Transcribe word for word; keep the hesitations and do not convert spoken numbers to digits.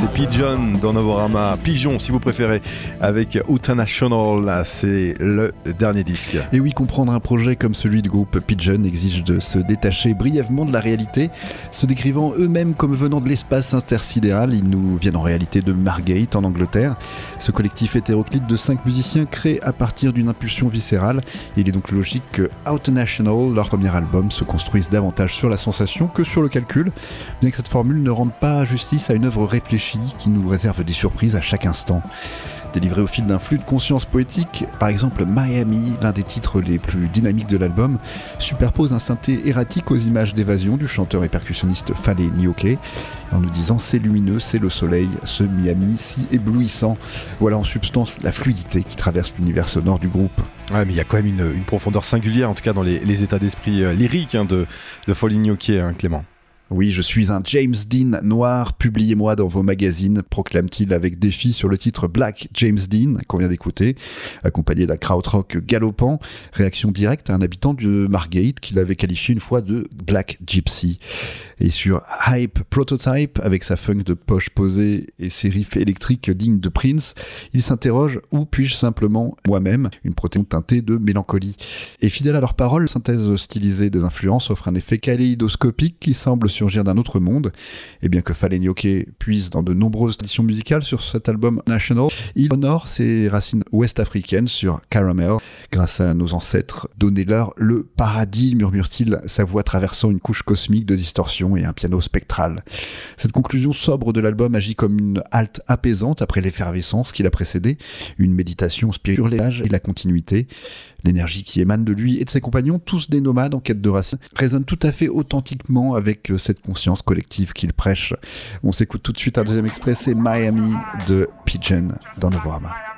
C'était Pigeon dans Novorama, Pigeon si vous préférez, avec International, c'est le dernier disque. Et oui, comprendre un projet comme celui du groupe Pigeon exige de se détacher brièvement de la réalité, se décrivant eux-mêmes comme venant de l'espace intersidéral. Ils nous viennent en réalité de Margate en Angleterre. Ce collectif hétéroclite de cinq musiciens créé à partir d'une impulsion viscérale. Il est donc logique que International, leur premier album, se construise davantage sur la sensation que sur le calcul, bien que cette formule ne rende pas justice à une œuvre réfléchie qui nous réserve des surprises à chaque instant. Délivré au fil d'un flux de conscience poétique, par exemple Miami, l'un des titres les plus dynamiques de l'album, superpose un synthé erratique aux images d'évasion du chanteur et percussionniste Fale Nyoke, en nous disant c'est lumineux, c'est le soleil, ce Miami si éblouissant. Voilà en substance la fluidité qui traverse l'univers sonore du groupe. Ouais, mais il y a quand même une, une profondeur singulière, en tout cas dans les, les états d'esprit euh, lyriques hein, de, de Fale Nyoke, hein, Clément. Oui, je suis un James Dean noir, publiez-moi dans vos magazines, proclame-t-il avec défi sur le titre Black James Dean, qu'on vient d'écouter, accompagné d'un krautrock galopant, réaction directe à un habitant de Margate qu'il avait qualifié une fois de Black Gypsy. Et sur Hype Prototype, avec sa funk de poche posée et ses riffs électriques dignes de Prince, il s'interroge « Où puis-je simplement moi-même ?» une protéine teintée de mélancolie. Et fidèle à leurs paroles, la synthèse stylisée des influences offre un effet kaléidoscopique qui semble surgir d'un autre monde. Et bien que Fale Nyoke puise dans de nombreuses traditions musicales sur cet album National, il honore ses racines ouest-africaines sur Caramel. Grâce à nos ancêtres, donnez-leur le paradis, murmure-t-il, sa voix traversant une couche cosmique de distorsion et un piano spectral. Cette conclusion sobre de l'album agit comme une halte apaisante après l'effervescence qui l'a précédé, une méditation spirituelle et la continuité. L'énergie qui émane de lui et de ses compagnons, tous des nomades en quête de racines, résonne tout à fait authentiquement avec cette conscience collective qu'il prêche. On s'écoute tout de suite un deuxième extrait, c'est Miami de Pigeon dans Novorama.